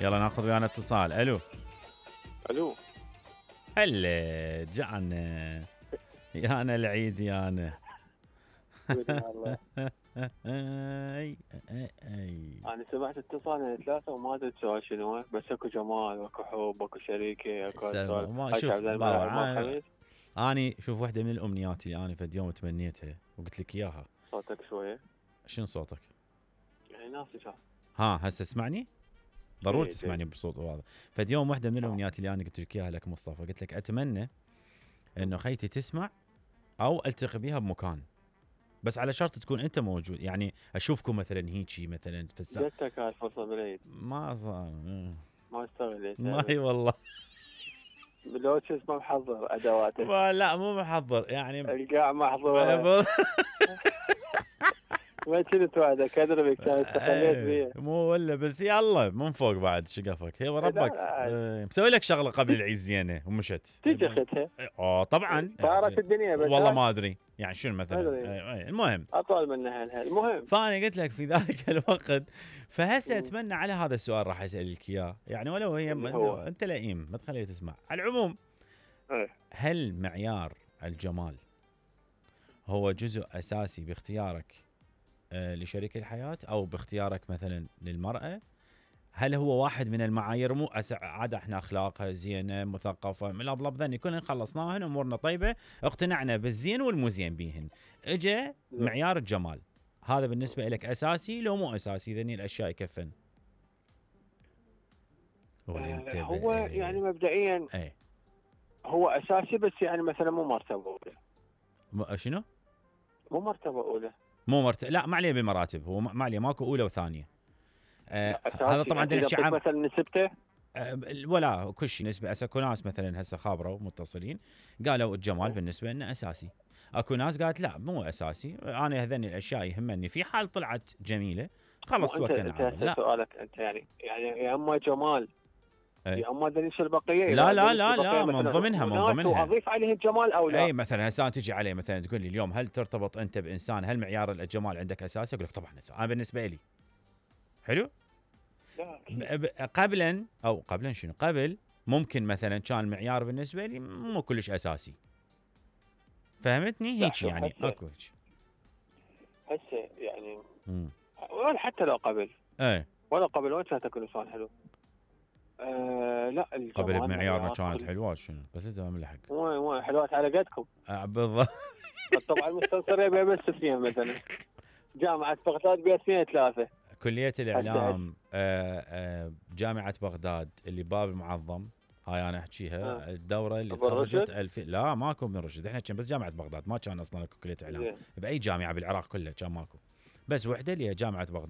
يلا ناخذ ويانا اتصال. الو الو. هلا جانا يانا العيد يانا. والله اي اي انا سمعت اتصال 3 وما ادري السؤال شنو، بس اكو جمال، اكو حب، اكو شريكه، اكو اطفال. ما هاي شوف شعب بابا الخميس. اني شوف واحده من الامنيات اللي انا فد يوم تمنيتها وقلت لك اياها. صوتك شويه شنو صوتك؟ يعني ناسي شو. ها هسه اسمعني، ضروري إيه، تسمعني جيد. بصوت واضح. فد يوم واحده من الامنيات اللي انا قلت لك اياها لك مصطفى، قلت لك اتمنى انه خيتي تسمع او التقي بها بمكان، بس على شرط تكون انت موجود، يعني اشوفكم مثلا هيجي مثلا في الساعه. جتك هاي الفرصه بالعيد ما صار. ما استغليت ما هي والله. لو شو اسمه محضر ادواتك. ما لا مو محضر يعني. القاع محضوره. ما كنت وعدك ادري بك استخليت بيه. مو ولا بس يلا من فوق بعد شقفك هي لا وربك. لا عادي. مسوي لك شغله قبل العيد زينه ومشت. تيجي اختها. طبعا. صارت الدنيا بس والله هاي. ما ادري يعني شنو ما مثلا. ادري. المهم اطول منها هالهال. المهم. فانا قلت لك في ذلك الوقت، فهسه اتمنى على هذا السؤال راح اسالك اياه، يعني ولو هي اللي هو انت لئيم ما تخليه تسمع. على العموم، ايه. هل معيار الجمال هو جزء اساسي باختيارك لشريك الحياه او باختيارك مثلا للمراه؟ هل هو واحد من المعايير؟ مو عاد احنا اخلاقها زينه مثقفه ملبلب ذني كلهن خلصناهن امورنا طيبه، اقتنعنا بالزين والمو زين بيهن، اجى معيار الجمال. هذا بالنسبه لك اساسي لو مو اساسي؟ ذني الاشياء يكفن. هو يعني مبدئيا اي هو اساسي، بس يعني مثلا مو مرتبه اولى. شنو؟ مو مرتبه اولى. مو لا ما عليه بالمراتب، هو ما عليه، ماكو اولى وثانيه. هذا اساسي طبعا يعني نحكي يعطيك عام. مثلا نسبته. ولا كل شيء نسبه. اكو ناس مثلا هسه خابروا متصلين قالوا الجمال بالنسبه لنا اساسي. اكو ناس قالت لا مو اساسي، انا هذني الاشياء يهمني في حال طلعت جميله خلص مو انت توكلنا على الله. لا سؤالك انت يعني يا اما جمال اي يا اما دنيش البقيه. لا اذا لا دنيش لا لا البقيه من مثلا ضمنها من ناس ضمنها. واضيف عليه الجمال او لا. اي مثلا هسه تجي علي مثلا تقول لي اليوم هل ترتبط انت بانسان، هل معيار الجمال عندك اساسي؟ اقول لك طبعا اساسي. انا بالنسبه لي حلو. قبلا او قبلا شنو قبل ممكن مثلا كان المعيار بالنسبه لي مو كلش اساسي، فهمتني؟ هيك يعني اكو هسه يعني ولا حتى لو قبل. ايه ولا قبل وين كانت تكون انسان حلو. لا الجمال قبل بمعيارنا معيار كانت حلوات شنو، بس انت ما ملحق. وين حلوات على قدكم. بالضبط. طبعا المستنصريه بها بس اثنين مثلا. جامعه بغداد بها اثنين ثلاثه. كليه الاعلام جامعه بغداد اللي باب المعظم، هاي انا احكيها. الدوره اللي تخرجت لا ماكو من رشد، احنا كان بس جامعه بغداد، ما كان اصلا اكو كليه اعلام باي جامعه بالعراق كلها كان ماكو، بس وحده اللي هي جامعه بغداد.